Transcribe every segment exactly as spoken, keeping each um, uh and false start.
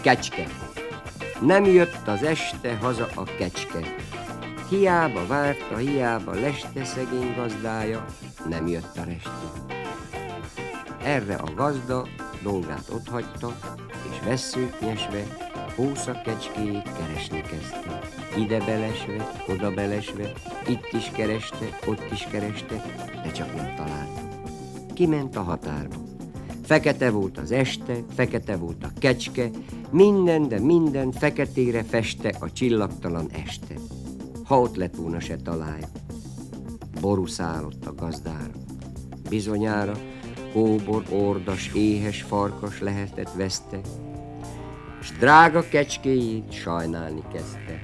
Kecske. Nem jött az este haza a kecske. Hiába várta, hiába leste szegény gazdája, nem jött a reste. Erre a gazda dolgát otthagyta, és vesszőt nyesve, hósza kecskéjét keresni kezdte. Ide belesve, oda belesve, itt is kereste, ott is kereste, de csak nem találta. Kiment a határba. Fekete volt az este, fekete volt a kecske, minden, de minden feketére feste a csillagtalan este. Ha ott lett volna, se találja. Boruszálott a gazdára. Bizonyára kóbor, ordas, éhes farkas lehetett veszte, s drága kecskéjét sajnálni kezdte.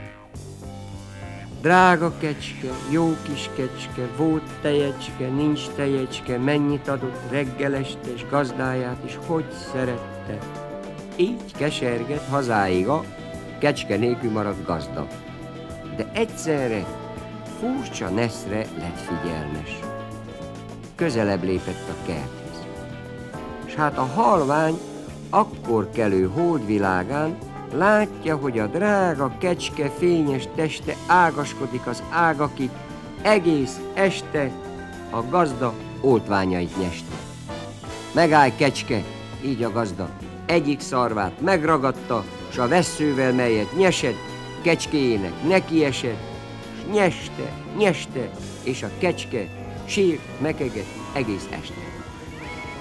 Drága kecske, jó kis kecske, volt tejecske, nincs tejecske, mennyit adott reggel este, és gazdáját is hogy szerette. Így keserget hazáig a kecske nélkül maradt gazda. De egyszerre furcsa neszre lett figyelmes. Közelebb lépett a kerthez. S hát a halvány akkor kelő holdvilágán látja, hogy a drága kecske fényes teste ágaskodik az ágakig, egész este a gazda oltványait nyeste. Megállj, kecske, így a gazda, egyik szarvát megragadta, s a vesszővel, melyet nyesed, kecskéjének nekiesett, s nyeste, nyeste, és a kecske sírt, mekegett egész este.